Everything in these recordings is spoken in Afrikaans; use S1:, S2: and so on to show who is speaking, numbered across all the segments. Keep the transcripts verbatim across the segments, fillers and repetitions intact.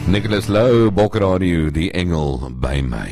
S1: Nicholas Lou, Bokradio, die engel by my.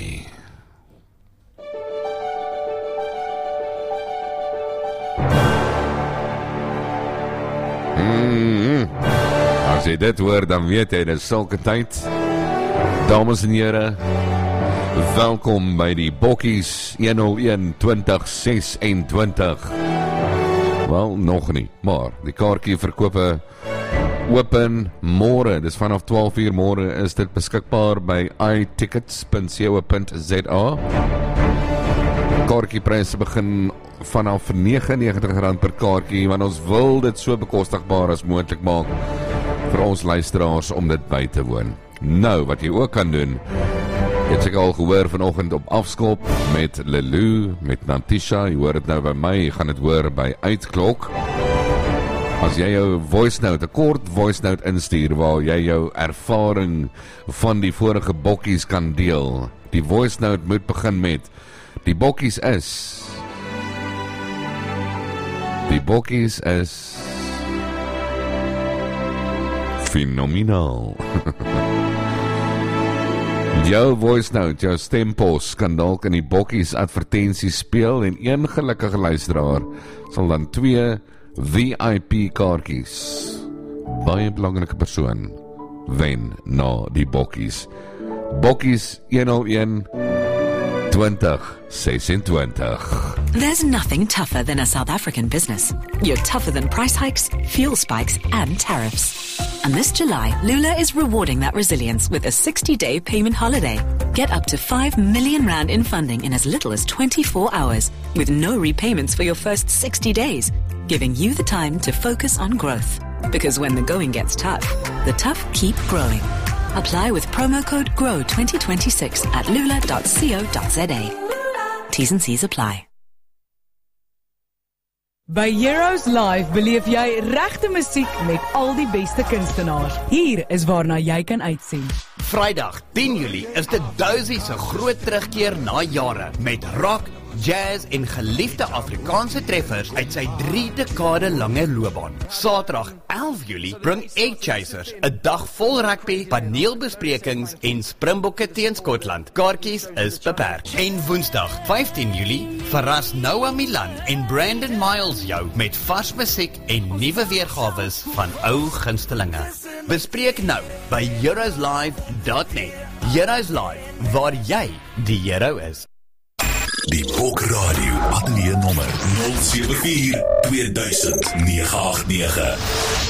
S1: Mm-hmm. As jy dit hoor, dan weet jy, dit is sulke tyd. Dames en here, welkom by die Bokkies honderd een twintig sesentwintig. Wel, nog nie, maar die kaartjie verkope open môre, dis vanaf twaalf uur môre is dit beskikbaar by i tickets punt co punt za. Kaartjiepryse begin vanaf nege negentig rand per kaartjie, want ons wil dit so bekostigbaar as moontlik maak vir ons luisteraars om dit by te woon. Nou, wat jy ook kan doen, het ek al gehoor vanoggend op afskop met Lelou, met Natisha, jy hoor het nou by my, jy gaan het hoor by Uitklok. As jy jou voice note, 'n kort voice note instuur, waar jy jou ervaring van die vorige bokkies kan deel. Die voice note moet begin met, die bokkies is, die bokkies is, fenomenaal. Jou voice note, jou stempos kan dalk in die bokkies advertenties speel en een gelukkige luisteraar sal dan twee V I P kaartjies, baie belangrike persoon, wen na die bokkies. Bokkies honderd een twintig sesentwintig.
S2: There's nothing tougher than a South African business. You're tougher than price hikes, fuel spikes, and tariffs. And this July, Lula is rewarding that resilience with a sixty-day payment holiday. Get up to five million rand in funding in as little as twenty-four hours, with no repayments for your first sixty days, giving you the time to focus on growth. Because when the going gets tough, the tough keep growing. Apply with promo code GROW twenty twenty-six at lula dot co dot za. T's and C's apply.
S3: By Heroes Live beleef jy regte musiek met al die beste kunstenaars. Hier is waarna jy kan uitsien.
S4: Vrydag tien Julie is dit Dozy se groot terugkeer na jare met rock, jazz en geliefde Afrikaanse treffers uit sy drie dekade lange loopbaan. Saterdag elf Julie bring Egg Chasers, 'n dag vol rugby, paneelbesprekings en Springbokke teen Skotland. Kaartjies is beperk. En Woensdag vyftien Julie verras Noah Milan en Brandon Miles jou met vars musiek en nuwe weergawe van ou gunstelinge. Bespreek nou by heroes live dot net. Heroes Live, waar jy die hero is.
S5: Die Bokradio ateljee nommer nul sewe vier twee duisend nege agt nege.